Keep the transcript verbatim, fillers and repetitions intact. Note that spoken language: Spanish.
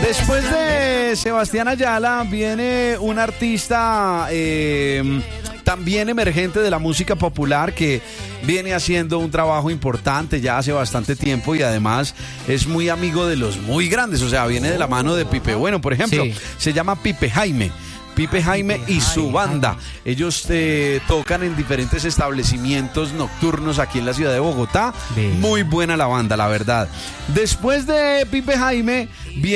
Después de Sebastián Ayala viene un artista eh, también emergente de la música popular que viene haciendo un trabajo importante ya hace bastante tiempo y además es muy amigo de los muy grandes, o sea, viene de la mano de Pipe Bueno, por ejemplo, sí. Se llama Pipe Jaime. Pipe Jaime y su banda. Ellos eh, tocan en diferentes establecimientos nocturnos aquí en la ciudad de Bogotá. Muy buena la banda, la verdad. Después de Pipe Jaime viene